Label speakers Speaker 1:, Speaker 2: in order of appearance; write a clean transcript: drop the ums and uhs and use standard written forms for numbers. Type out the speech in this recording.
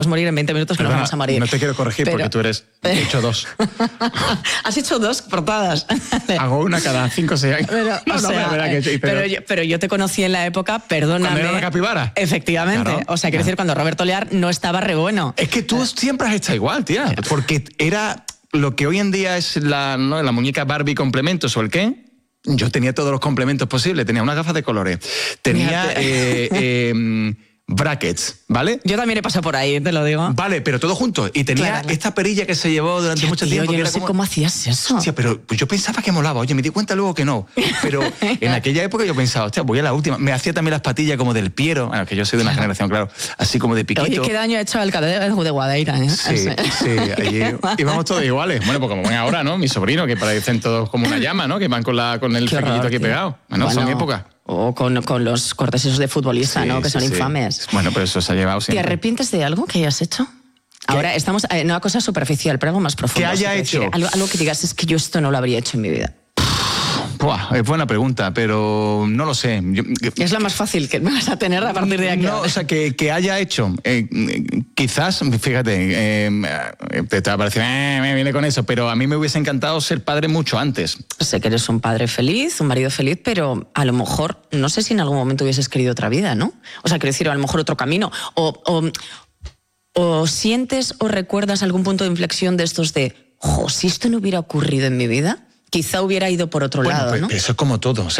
Speaker 1: morir en 20 minutos, que
Speaker 2: Perdona,
Speaker 1: nos vamos a morir.
Speaker 2: No te quiero corregir porque tú eres... He hecho 2.
Speaker 1: Has hecho 2 portadas.
Speaker 2: Hago una cada 5 o 6 años.
Speaker 1: Pero yo te conocí en la época, perdóname.
Speaker 2: ¿Cuando era la capibara?
Speaker 1: Efectivamente.
Speaker 2: Claro,
Speaker 1: o sea, quiero decir, cuando Roberto Lear no estaba re bueno.
Speaker 2: Es que tú siempre has estado igual, tía. Porque era lo que hoy en día es la muñeca Barbie complementos o el qué. Yo tenía todos los complementos posibles. Tenía unas gafas de colores. Tenía... brackets, ¿vale?
Speaker 1: Yo también he pasado por ahí, te lo digo.
Speaker 2: Vale, pero todo junto. Y tenía esta perilla que se llevó durante mucho tiempo.
Speaker 1: Yo no sé cómo hacías eso.
Speaker 2: Hostia, pero pues yo pensaba que molaba. Oye, me di cuenta luego que no. Pero en aquella época yo pensaba, hostia, voy a la última. Me hacía también las patillas como del Piero. Bueno, que yo soy de una generación, claro, así como de piquito.
Speaker 1: Oye, qué daño ha hecho al alcalde de Guadaira, ¿eh?
Speaker 2: Sí, allí íbamos todos iguales. Bueno, pues como ven ahora, ¿no? Mi sobrino, que parecen todos como una llama, ¿no? Que van con el flequillito aquí pegado. Bueno, son épocas.
Speaker 1: O con los cortes esos de futbolista, ¿no? Que son infames.
Speaker 2: Bueno, pero eso se ha llevado siempre.
Speaker 1: ¿Te arrepientes de algo que hayas hecho? Ahora estamos en una cosa superficial, pero algo más profundo.
Speaker 2: ¿Qué haya hecho?
Speaker 1: Algo que digas, es que yo esto no lo habría hecho en mi vida.
Speaker 2: Es buena pregunta, pero no lo sé.
Speaker 1: Es la más fácil que me vas a tener a partir de aquí.
Speaker 2: No, o sea, que haya hecho. Quizás, fíjate, te va a parecer, me viene con eso, pero a mí me hubiese encantado ser padre mucho antes.
Speaker 1: Sé que eres un padre feliz, un marido feliz, pero a lo mejor, no sé si en algún momento hubieses querido otra vida, ¿no? O sea, quiero decir, a lo mejor otro camino. O sientes o recuerdas algún punto de inflexión de estos de, si esto no hubiera ocurrido en mi vida, quizá hubiera ido por otro lado, ¿no?
Speaker 2: Eso es como todo. O sea,